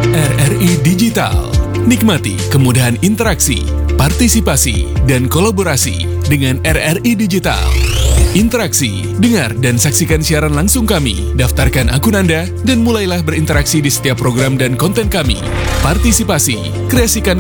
RRI Digital. Nikmati kemudahan interaksi, partisipasi, dan kolaborasi dengan RRI Digital. Interaksi, dengar dan saksikan siaran langsung kami, daftarkan akun Anda, dan mulailah berinteraksi di setiap program dan konten kami. Partisipasi, kreasikan